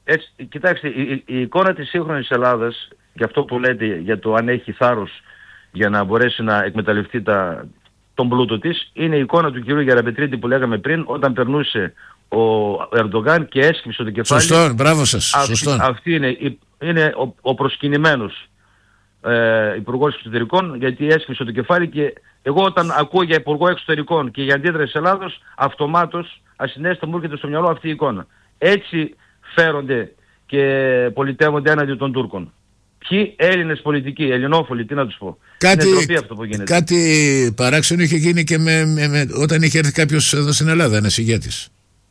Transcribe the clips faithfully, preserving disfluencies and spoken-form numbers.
Έτσι, κοιτάξτε, η, η εικόνα της σύγχρονης Ελλάδας, για αυτό που λέτε, για το αν έχει θάρρος για να μπορέσει να εκμεταλλευτεί τα, τον πλούτο της, είναι η εικόνα του κυρίου Γεραπετρίτη που λέγαμε πριν, όταν περνούσε ο Ερντογάν και έσκυψε το κεφάλι. Σωστό, μπράβο σας. Αυτή, Σωστό. αυτή είναι, είναι ο, ο προσκυνημένος ε, υπουργός εξωτερικών, γιατί έσκυψε το κεφάλι. Και εγώ όταν ακούω για υπουργό εξωτερικών και για αντίδραση της Ελλάδος, αυτομάτως ασυναίσθητα μου έρχεται στο μυαλό αυτή η εικόνα. Έτσι φέρονται και πολιτεύονται έναντι των Τούρκων. Ποιοι? Έλληνες πολιτικοί, ελληνόφολοι, τι να τους πω. Κάτι, είναι ντροπή αυτό που γίνεται. Κάτι παράξενο είχε γίνει και με, με, με, όταν είχε έρθει κάποιος εδώ στην Ελλάδα, ένας ηγέτης.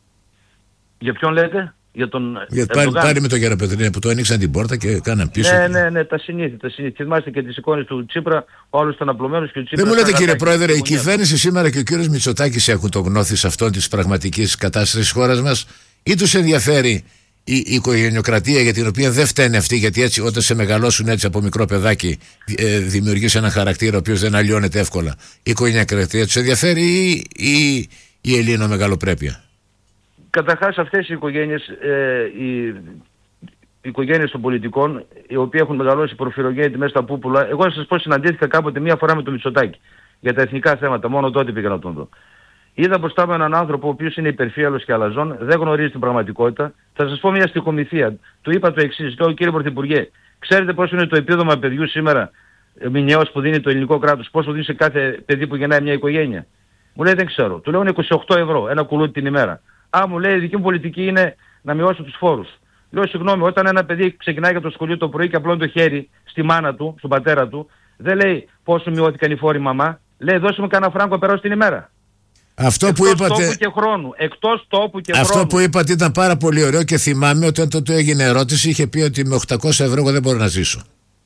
Για ποιον λέτε? Για τον Για πάλι, πάλι με τον Γεραπετρίτη που το ανοίξαν την πόρτα και κάναν πίσω. Ναι, ναι, ναι, τα συνήθεια. Τα συνήθεια. Θυμάστε και τις εικόνες του Τσίπρα, ο άλλος ήταν απλωμένος και ο Τσίπρας. Δεν μου λέτε, κύριε Πρόεδρε, η κυβέρνηση σήμερα και ο κύριος Μητσοτάκης έχουν το γνώθι σε αυτόν της πραγματικής κατάστασης της χώρας μας, ή τους ενδιαφέρει η, η οικογενειοκρατία, για την οποία δεν φταίνε αυτοί, γιατί έτσι όταν σε μεγαλώσουν έτσι από μικρό παιδάκι ε, δημιουργείς έναν χαρακτήρα ο οποίος δεν αλλοιώνεται εύκολα. Η οικογενειοκρατία τους ενδιαφέρει ή, ή η Ελλήνο μεγαλοπρέπεια? Καταρχάς αυτές οι οικογένειες, ε, οι, οι οικογένειες των πολιτικών, οι οποίοι έχουν μεγαλώσει προφυρογέννητοι μέσα στα πούπουλα, εγώ να σας πω, συναντήθηκα κάποτε μία φορά με τον Μητσοτάκη για τα εθνικά θέματα, μόνο τότε πήγα να τον δω. Είδα μπροστά μου έναν άνθρωπο ο οποίος είναι υπερφύαλος και αλαζόν, δεν γνωρίζει την πραγματικότητα. Θα σας πω μια στιχομυθία. Του είπα το εξής: λέω, κύριε Πρωθυπουργέ, ξέρετε πόσο είναι το επίδομα παιδιού σήμερα, μηνιαίος, που δίνει το ελληνικό κράτος, πόσο δίνει σε κάθε παιδί που γεννάει μια οικογένεια? Μου λέει, δεν ξέρω. Του λέω, είναι είκοσι οκτώ ευρώ, ένα κουλούτι την ημέρα. Α, μου λέει, η δική μου πολιτική είναι να μειώσω τους φόρους. Λέω, συγγνώμη, όταν ένα παιδί ξεκινάει για το σχολείο το πρωί και απλώνει το χέρι στη μάνα του, στον πατέρα του, δεν λέει πόσο μειώθηκαν οι φόροι, μαμά. Λέει, δώσε μου κανένα φράγκο, περάσω την ημέρα. Αυτό εκτός που είπατε, τόπου και χρόνου. Εκτός τόπου και αυτό χρόνου. που είπατε ήταν πάρα πολύ ωραίο και θυμάμαι ότι όταν του έγινε ερώτηση είχε πει ότι με οκτακόσια ευρώ εγώ δεν μπορώ να ζήσω.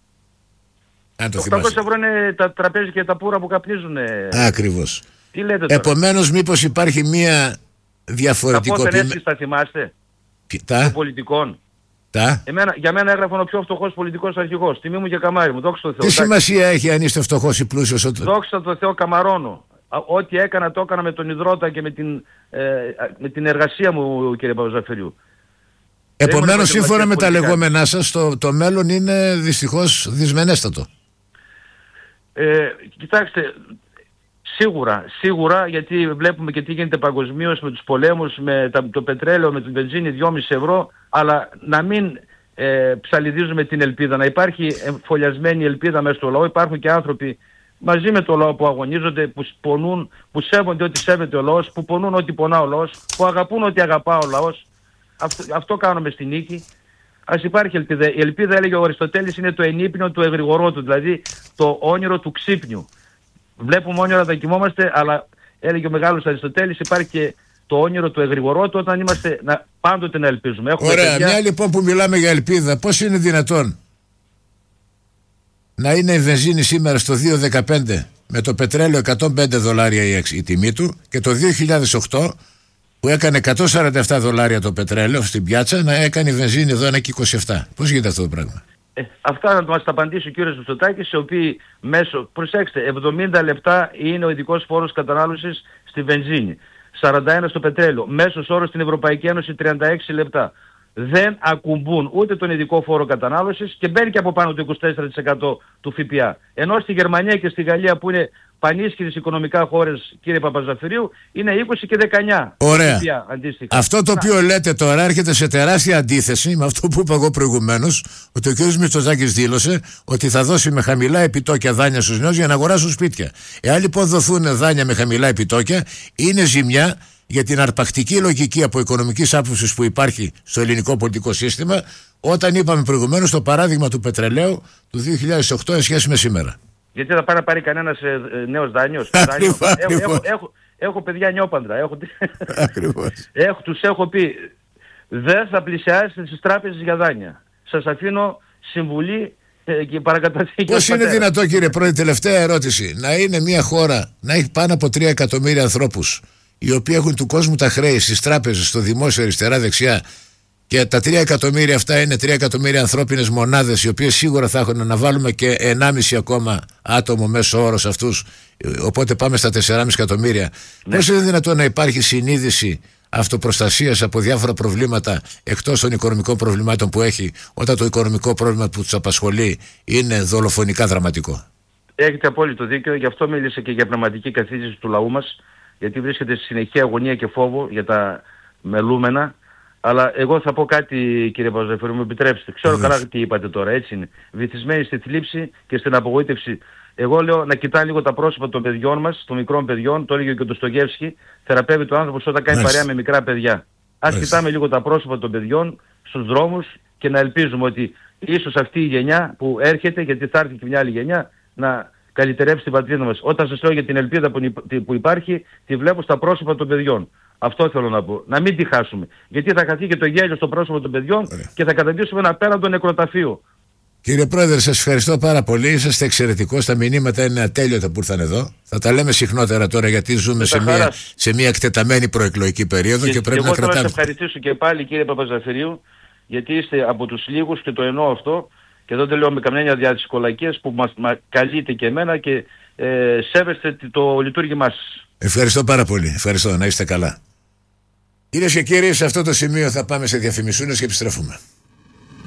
Αν το οκτακόσια ευρώ είναι τα τραπέζια και τα πουρα που καπνίζουν. Ακριβώς. Τι λέτε τώρα? Επομένως, μήπως υπάρχει μία διαφορετικότητα. Τα πόθεν τα θυμάστε? Τα. Των πολιτικών. Τα. Εμένα, για μένα έγραφαν ο πιο φτωχός πολιτικός αρχηγός. Τιμή μου και καμάρι μου. Δόξα τω Θεώ. Τι σημασία έχει αν είστε φτωχός ή πλούσιος? Ότι... Δόξα τω Θεώ, καμαρώνω. Ό,τι έκανα το έκανα με τον υδρότα και με την, ε, με την εργασία μου, κύριε Παπαζαφύριου. Επομένως, σύμφωνα με τα λεγόμενά σας, το, το μέλλον είναι δυστυχώς δυσμενέστατο. Ε, κοιτάξτε, σίγουρα, σίγουρα, γιατί βλέπουμε και τι γίνεται παγκοσμίως με τους πολέμους, με τα, το πετρέλαιο, με την βενζίνη δυόμισι ευρώ, αλλά να μην ε, ψαλιδίζουμε την ελπίδα, να υπάρχει εμφολιασμένη ελπίδα μέσα στο λαό. Υπάρχουν και άνθρωποι μαζί με το λαό που αγωνίζονται, που πονούν, που σέβονται ό,τι σέβεται ο λαός, που πονούν ό,τι πονά ο λαός, που αγαπούν ό,τι αγαπά ο λαός. Αυτό, αυτό κάνουμε στη νίκη. Ας υπάρχει ελπίδα. Η ελπίδα, έλεγε ο Αριστοτέλης, είναι το ενύπνιο του εγρηγορότου, δηλαδή το όνειρο του ξύπνιου. Βλέπουμε όνειρα να κοιμόμαστε, αλλά έλεγε ο μεγάλος Αριστοτέλης, υπάρχει και το όνειρο του εγρηγορότου όταν είμαστε να, πάντοτε να ελπίζουμε. Έχουμε ωραία, παιδιά... μια λοιπόν που μιλάμε για ελπίδα, πώς είναι δυνατόν να είναι η βενζίνη σήμερα στο δύο δεκαπέντε με το πετρέλαιο εκατόν πέντε δολάρια η, η τιμή του, και το δύο χιλιάδες οκτώ που έκανε εκατόν σαράντα επτά δολάρια το πετρέλαιο στην πιάτσα να έκανε η βενζίνη εδώ ένα και είκοσι επτά. Πώς γίνεται αυτό το πράγμα? Ε, αυτά να μας τα απαντήσει ο κύριος Μητσοτάκης, σε οποίοι μέσω, προσέξτε, εβδομήντα λεπτά είναι ο ειδικός φόρος κατανάλωσης στη βενζίνη, σαράντα ένα στο πετρέλαιο, μέσος όρος στην Ευρωπαϊκή Ένωση τριάντα έξι λεπτά. Δεν ακουμπούν ούτε τον ειδικό φόρο κατανάλωσης και μπαίνει και από πάνω το είκοσι τέσσερα τοις εκατό του ΦΠΑ. Ενώ στη Γερμανία και στη Γαλλία, που είναι πανίσχυρες οικονομικά χώρες, κύριε Παπαζαφυρίου, είναι είκοσι και δεκαεννιά. Ωραία. ΦΠΑ, αντίστοιχα. Αυτό το οποίο λέτε τώρα έρχεται σε τεράστια αντίθεση με αυτό που είπα εγώ προηγουμένως, ότι ο κ. Μητσοτάκης δήλωσε ότι θα δώσει με χαμηλά επιτόκια δάνεια στους νέους για να αγοράσουν σπίτια. Εάν λοιπόν δοθούν δάνεια με χαμηλά επιτόκια, είναι ζημιά για την αρπακτική λογική από οικονομικής άποψης που υπάρχει στο ελληνικό πολιτικό σύστημα, όταν είπαμε προηγουμένως το παράδειγμα του πετρελαίου του δύο χιλιάδες οκτώ εν σχέση με σήμερα. Γιατί θα πάει να πάρει κανένας ε, νέος δάνειος? Ακριβώς, έχω, ακριβώς. έχω, έχω, έχω παιδιά νιόπαντρα. Έχω, Ακριβώς. έχω, τους έχω πει, δεν θα πλησιάσετε στις τράπεζες για δάνεια. Σας αφήνω συμβουλή ε, και παρακαταθήκη. Πώς είναι δυνατό, κύριε Πρόεδρε, τελευταία ερώτηση, να είναι μια χώρα να έχει πάνω από τρία εκατομμύρια ανθρώπους οι οποίοι έχουν του κόσμου τα χρέη στις τράπεζες, στο δημόσιο, αριστερά, δεξιά, και τα τρία εκατομμύρια αυτά είναι τρία εκατομμύρια ανθρώπινες μονάδες, οι οποίες σίγουρα θα έχουν να βάλουμε και ενάμιση ακόμα άτομο μέσω όρο σε αυτούς, οπότε πάμε στα τέσσερα κόμμα πέντε εκατομμύρια. Ναι. Πώς είναι δυνατόν να υπάρχει συνείδηση αυτοπροστασίας από διάφορα προβλήματα εκτός των οικονομικών προβλημάτων που έχει, όταν το οικονομικό πρόβλημα που τους απασχολεί είναι δολοφονικά δραματικό. Έχετε απόλυτο δίκιο, γι' αυτό μίλησε και για πνευματική καθίζηση του λαού μας, γιατί βρίσκεται στη συνεχή αγωνία και φόβο για τα μελούμενα. Αλλά εγώ θα πω κάτι, κύριε Παπαζαφύριου, μου επιτρέψτε. Ξέρω Βεβαίως. καλά τι είπατε τώρα, έτσι είναι. Βυθισμένοι στη θλίψη και στην απογοήτευση. Εγώ λέω να κοιτάει λίγο τα πρόσωπα των παιδιών μας, των μικρών παιδιών, το έλεγε και ο Ντοστογεύσκι, θεραπεύει το άνθρωπος όταν κάνει Μάλιστα. παρέα με μικρά παιδιά. Ας Μάλιστα. κοιτάμε λίγο τα πρόσωπα των παιδιών στους δρόμους και να ελπίζουμε ότι ίσως αυτή η γενιά που έρχεται, γιατί θα έρθει και μια άλλη γενιά, να καλυτερεύσει την πατρίδα μας. Όταν σας λέω για την ελπίδα που υπ- που υπάρχει, τη βλέπω στα πρόσωπα των παιδιών. Αυτό θέλω να πω. Να μην τη χάσουμε. Γιατί θα χαθεί και το γέλιο στο πρόσωπο των παιδιών Ωραία. και θα καταντήσουμε ένα απέραντο νεκροταφείο. Κύριε Πρόεδρε, σας ευχαριστώ πάρα πολύ. Είσαστε εξαιρετικός. Τα μηνύματα είναι ατέλειωτα που ήρθαν εδώ. Θα τα λέμε συχνότερα τώρα, γιατί ζούμε σε μια, χαράς. σε μια εκτεταμένη προεκλογική περίοδο και, Και, πρέπει και να εγώ θέλω να κρατάμε. σας ευχαριστήσω και πάλι, κύριε Παπαζαφυρίου, γιατί είστε από τους λίγους και το εννοώ αυτό, και δεν το λέω με καμιά διαδυσκολακίες, που μας μα, καλείτε και εμένα και ε, σέβεστε το λειτουργήμά σας. Ευχαριστώ πάρα πολύ. Ευχαριστώ. Να είστε καλά. Κυρίες και κύριοι, σε αυτό το σημείο θα πάμε σε διαφημισούνες και επιστρέφουμε.